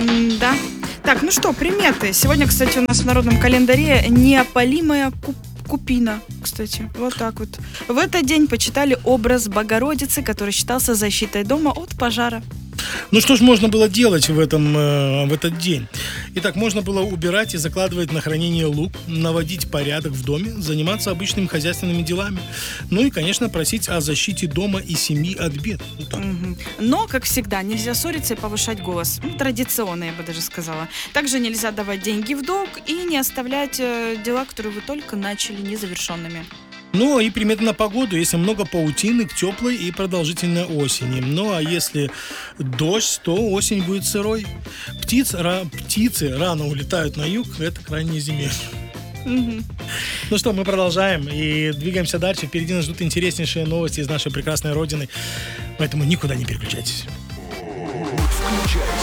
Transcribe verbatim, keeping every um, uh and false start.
Да. Так, ну что, приметы. Сегодня, кстати, у нас в народном календаре неопалимая куп- купина, кстати. Вот так вот. В этот день почитали образ Богородицы, который считался защитой дома от пожара. Ну что ж можно было делать в, этом, э, в этот день? Итак, можно было убирать и закладывать на хранение лук, наводить порядок в доме, заниматься обычными хозяйственными делами. Ну и, конечно, просить о защите дома и семьи от бед. Вот так. Мгм. Но, как всегда, нельзя ссориться и повышать голос. Ну, традиционно, я бы даже сказала. Также нельзя давать деньги в долг и не оставлять э, дела, которые вы только начали, незавершенными. Ну и приметы на погоду. Если много паутины к теплой и продолжительной осени. Ну а если дождь, то осень будет сырой. Птиц, ра- птицы рано улетают на юг, это к ранней зиме. Мгм. Ну что, мы продолжаем и двигаемся дальше. Впереди нас ждут интереснейшие новости из нашей прекрасной родины. Поэтому никуда не переключайтесь. Включай